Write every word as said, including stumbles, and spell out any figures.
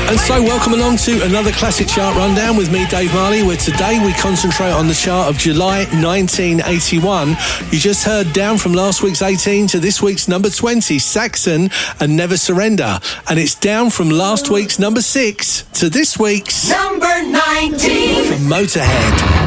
And so welcome along to another classic chart rundown with me, Dave Marley, where today we concentrate on the chart of July nineteen eighty-one. You just heard down from last week's eighteen to this week's number twenty, Saxon and Never Surrender. And it's down from last week's number six to this week's number nineteen from Motorhead.